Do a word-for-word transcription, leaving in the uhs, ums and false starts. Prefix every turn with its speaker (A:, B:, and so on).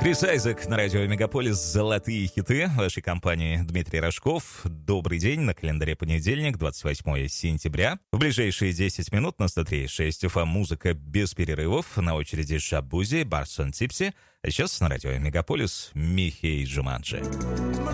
A: Крис Айзек на радио Мегаполис «Золотые хиты». В вашей компании Дмитрий Рожков. Добрый день. На календаре понедельник, двадцать восьмое сентября. В ближайшие десять минут на сто три и шесть эф эм музыка без перерывов. На очереди Шабузи, Барсон Типси. А сейчас на радио Мегаполис Михей Джуманджи.